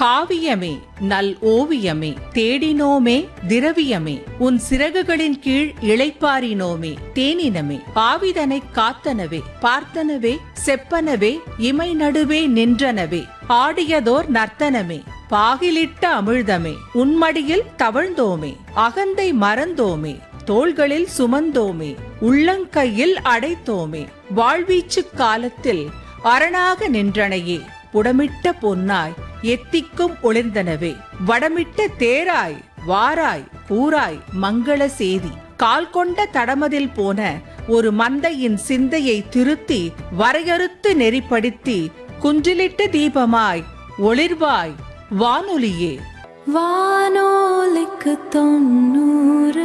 காவியமே நல் ஓவியமே தேடினோமே திரவியமே உன் சிறகுகளின் கீழ் இளைப்பாரினோமே தேனினமே பாவிதனை காத்தனவே பார்த்தனவே செப்பனவே இமை நடுவே நின்றனவே ஆடியதோர் நர்த்தனமே பாகிலிட்ட அமிழ்தமே உன்மடியில் தவழ்ந்தோமே அகந்தை மறந்தோமே தோள்களில் சுமந்தோமே உள்ளங்கையில் அடைத்தோமே வாழ்வீச்சு காலத்தில் அரணாக நின்றனையே புடமிட்ட பொன்னாய் எத்திக்கும் ஒளிர்ந்தனவே வடமிட்ட தேராய் வாராய் கூராய் மங்கள சேதி கால் கொண்ட தடமதில் போன ஒரு மந்தையின் சிந்தையை திருத்தி வரையறுத்து நெறிப்படுத்தி குன்றிலிட்ட தீபமாய் ஒளிர்வாய் வானொலியே. வானோலிக்கு 90.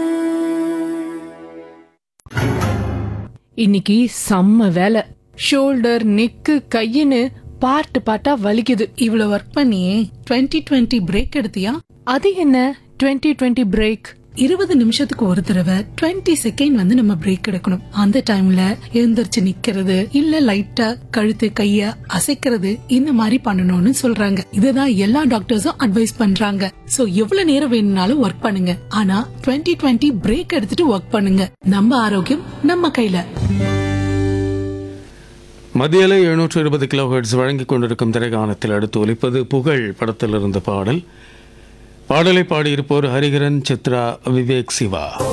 இன்னைக்கு செம்ம வேலை. ஷோல்டர் நெக்கு கையின்னு பார்ட்டா வலிக்குது. இவ்வளவு ஒர்க் பண்ணியே 2020 பிரேக் எடுத்தியா? அது என்ன 2020 பிரேக்? 20 நிமிஷத்துக்கு ஒரு தடவை 20 செகண்ட் வந்து நம்ம பிரேக் எடுக்கணும். அந்த டைம்ல எழுந்திருச்சு நிக்கிறது, இல்ல லைட்டா கழுத்து கைய அசைக்கிறது, இந்த மாதிரி பண்ணணும்னு சொல்றாங்க. இதுதான் எல்லா டாக்டர்ஸும் அட்வைஸ் பண்றாங்க. சோ எவ்வளவு நேரம் வேணும்னாலும் ஒர்க் பண்ணுங்க, ஆனா 2020 பிரேக் எடுத்துட்டு ஒர்க் பண்ணுங்க. நம்ம ஆரோக்கியம் நம்ம கையில. மத்தியில 720 கிலோஹெர்ட்ஸ் வழங்கிக் கொண்டிருக்கும் திரைக்காணத்தில் அடுத்து ஒலிப்பது புகழ் படத்தில் இருந்த பாடல். பாடலை பாடியிருப்போர் ஹரிஹரன், சித்ரா, விவேக், சிவா.